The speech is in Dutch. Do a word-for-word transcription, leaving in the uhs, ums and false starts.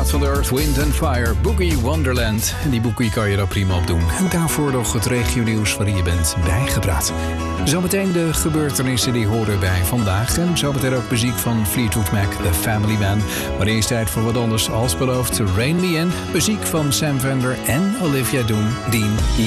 plaat van de Earth, Wind and Fire, Boogie Wonderland. En die boogie kan je er prima op doen. En daarvoor nog het regionieuws waarin je bent bijgepraat. Zometeen de gebeurtenissen die horen bij vandaag. En zometeen ook muziek van Fleetwood Mac, The Family Man. Maar eerst tijd voor wat anders als beloofd. Rain Me In, muziek van Sam Fender en Olivia Dean.